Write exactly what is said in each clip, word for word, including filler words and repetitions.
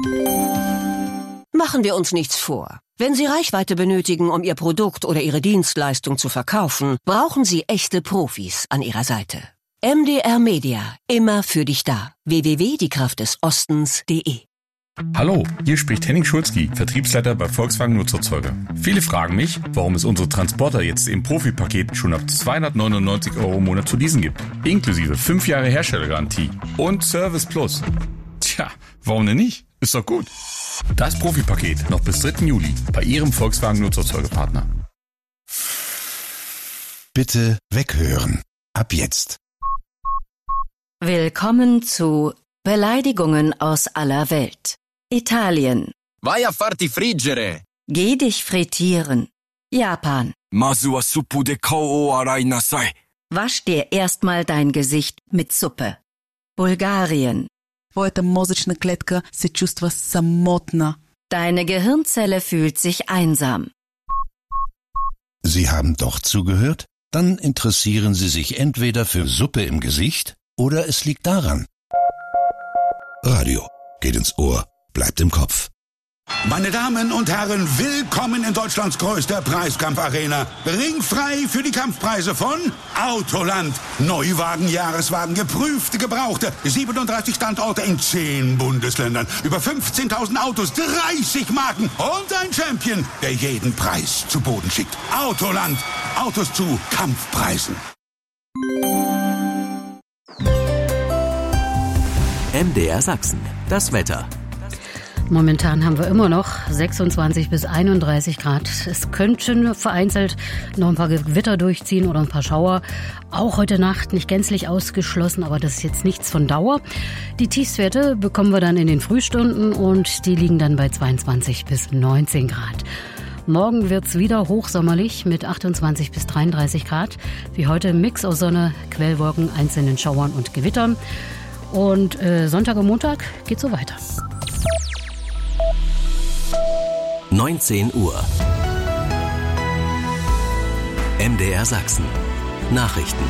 Machen wir uns nichts vor. Wenn Sie Reichweite benötigen, um Ihr Produkt oder Ihre Dienstleistung zu verkaufen, brauchen Sie echte Profis an Ihrer Seite. M D R Media, immer für dich da. w w w punkt die kraft des ostens punkt de. Hallo, hier spricht Henning Schulzky, Vertriebsleiter bei Volkswagen Nutzerzeuger. Viele fragen mich, warum es unsere Transporter jetzt im Profi-Paket schon ab zweihundertneunundneunzig Euro im Monat zu leasen gibt. Inklusive fünf Jahre Herstellergarantie und Service Plus. Tja, warum denn nicht? Ist doch gut. Das Profi-Paket noch bis dritten Juli bei Ihrem Volkswagen Nutzerzeugerpartner. Bitte weghören. Ab jetzt. Willkommen zu Beleidigungen aus aller Welt. Italien. Vai a farti friggere. Geh dich frittieren. Japan. Masu wa suppu de kao o arai nasai. Wasch dir erstmal dein Gesicht mit Suppe. Bulgarien. Твоята мозъчна клетка се чувства самотна. Deine Gehirnzelle fühlt sich einsam. Sie haben doch zugehört? Dann interessieren Sie sich entweder für Suppe im Gesicht oder es liegt daran. Radio geht ins Ohr, bleibt im Kopf. Meine Damen und Herren, willkommen in Deutschlands größter Preiskampfarena. Ringfrei für die Kampfpreise von Autoland. Neuwagen, Jahreswagen, geprüfte, gebrauchte. siebenunddreißig Standorte in zehn Bundesländern. Über fünfzehntausend Autos, dreißig Marken und ein Champion, der jeden Preis zu Boden schickt. Autoland. Autos zu Kampfpreisen. M D R Sachsen. Das Wetter. Momentan haben wir immer noch sechsundzwanzig bis einunddreißig Grad. Es könnten vereinzelt noch ein paar Gewitter durchziehen oder ein paar Schauer. Auch heute Nacht nicht gänzlich ausgeschlossen, aber das ist jetzt nichts von Dauer. Die Tiefstwerte bekommen wir dann in den Frühstunden und die liegen dann bei zweiundzwanzig bis neunzehn Grad. Morgen wird's wieder hochsommerlich mit achtundzwanzig bis dreiunddreißig Grad. Wie heute Mix aus Sonne, Quellwolken, einzelnen Schauern und Gewittern. Und äh, Sonntag und Montag geht's so weiter. neunzehn Uhr. M D R Sachsen. Nachrichten.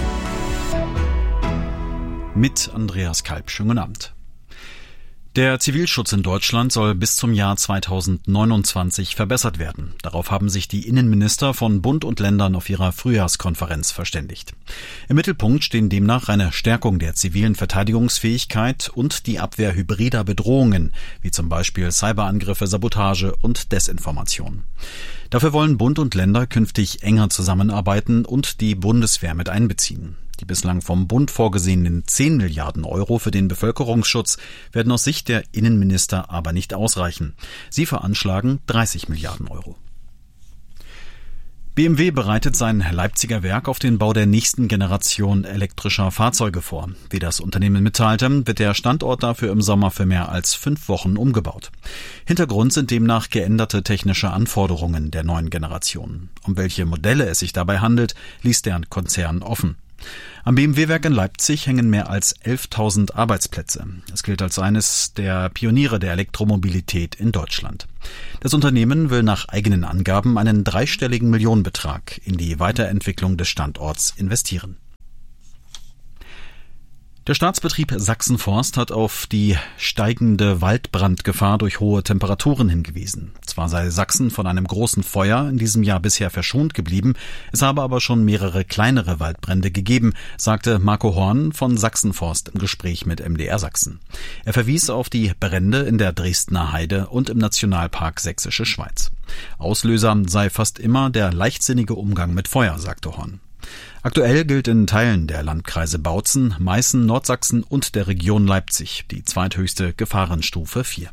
Mit Andreas Kalb. Schönen guten Abend. Der Zivilschutz in Deutschland soll bis zum Jahr zweitausendneunundzwanzig verbessert werden. Darauf haben sich die Innenminister von Bund und Ländern auf ihrer Frühjahrskonferenz verständigt. Im Mittelpunkt stehen demnach eine Stärkung der zivilen Verteidigungsfähigkeit und die Abwehr hybrider Bedrohungen, wie zum Beispiel Cyberangriffe, Sabotage und Desinformation. Dafür wollen Bund und Länder künftig enger zusammenarbeiten und die Bundeswehr mit einbeziehen. Die bislang vom Bund vorgesehenen zehn Milliarden Euro für den Bevölkerungsschutz werden aus Sicht der Innenminister aber nicht ausreichen. Sie veranschlagen dreißig Milliarden Euro. B M W bereitet sein Leipziger Werk auf den Bau der nächsten Generation elektrischer Fahrzeuge vor. Wie das Unternehmen mitteilte, wird der Standort dafür im Sommer für mehr als fünf Wochen umgebaut. Hintergrund sind demnach geänderte technische Anforderungen der neuen Generation. Um welche Modelle es sich dabei handelt, ließ der Konzern offen. Am B M W-Werk in Leipzig hängen mehr als elftausend Arbeitsplätze. Es gilt als eines der Pioniere der Elektromobilität in Deutschland. Das Unternehmen will nach eigenen Angaben einen dreistelligen Millionenbetrag in die Weiterentwicklung des Standorts investieren. Der Staatsbetrieb Sachsen-Forst hat auf die steigende Waldbrandgefahr durch hohe Temperaturen hingewiesen. Zwar sei Sachsen von einem großen Feuer in diesem Jahr bisher verschont geblieben, es habe aber schon mehrere kleinere Waldbrände gegeben, sagte Marco Horn von Sachsen-Forst im Gespräch mit M D R Sachsen. Er verwies auf die Brände in der Dresdner Heide und im Nationalpark Sächsische Schweiz. Auslöser sei fast immer der leichtsinnige Umgang mit Feuer, sagte Horn. Aktuell gilt in Teilen der Landkreise Bautzen, Meißen, Nordsachsen und der Region Leipzig die zweithöchste Gefahrenstufe vier.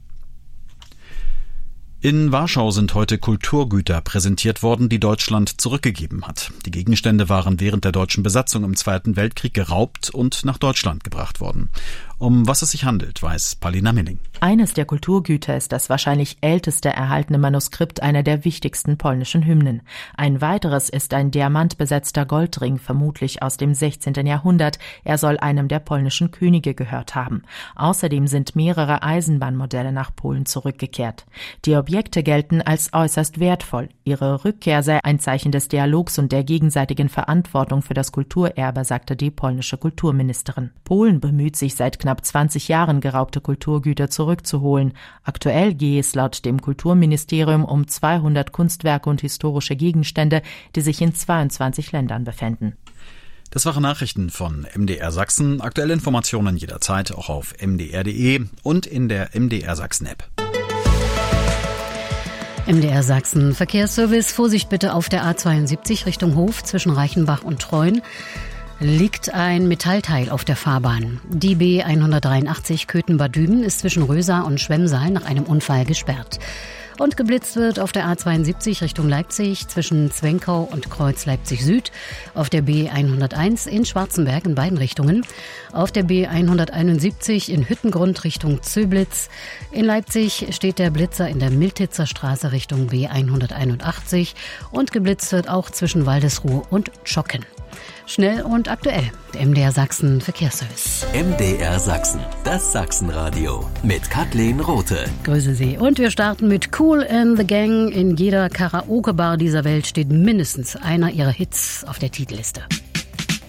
In Warschau sind heute Kulturgüter präsentiert worden, die Deutschland zurückgegeben hat. Die Gegenstände waren während der deutschen Besatzung im Zweiten Weltkrieg geraubt und nach Deutschland gebracht worden. Um was es sich handelt, weiß Paulina Milling. Eines der Kulturgüter ist das wahrscheinlich älteste erhaltene Manuskript einer der wichtigsten polnischen Hymnen. Ein weiteres ist ein diamantbesetzter Goldring, vermutlich aus dem sechzehnten Jahrhundert. Er soll einem der polnischen Könige gehört haben. Außerdem sind mehrere Eisenbahnmodelle nach Polen zurückgekehrt. Die Objekte gelten als äußerst wertvoll. Ihre Rückkehr sei ein Zeichen des Dialogs und der gegenseitigen Verantwortung für das Kulturerbe, sagte die polnische Kulturministerin. Polen bemüht sich seit knapp zwanzig Jahren geraubte Kulturgüter zurückzuholen. Aktuell gehe es laut dem Kulturministerium um zweihundert Kunstwerke und historische Gegenstände, die sich in zweiundzwanzig Ländern befinden. Das waren Nachrichten von M D R Sachsen. Aktuelle Informationen jederzeit auch auf m d r punkt d e und in der M D R Sachsen App. M D R Sachsen Verkehrsservice. Vorsicht bitte auf der A zweiundsiebzig Richtung Hof zwischen Reichenbach und Treuen. Liegt ein Metallteil auf der Fahrbahn. Die B hundertdreiundachtzig Köthen-Bad Düben ist zwischen Rösa und Schwemmsaal nach einem Unfall gesperrt. Und geblitzt wird auf der A zweiundsiebzig Richtung Leipzig zwischen Zwenkau und Kreuz Leipzig Süd, auf der B hunderteins in Schwarzenberg in beiden Richtungen, auf der B hunderteinundsiebzig in Hüttengrund Richtung Zöblitz. In Leipzig steht der Blitzer in der Miltitzer Straße Richtung B hunderteinundachtzig und geblitzt wird auch zwischen Waldesruhe und Schocken. Schnell und aktuell, der M D R Sachsen Verkehrsservice. M D R Sachsen, das Sachsenradio mit Kathleen Rothe. Grüße Sie. Und wir starten mit Kool and the Gang. In jeder Karaoke-Bar dieser Welt steht mindestens einer ihrer Hits auf der Titelliste.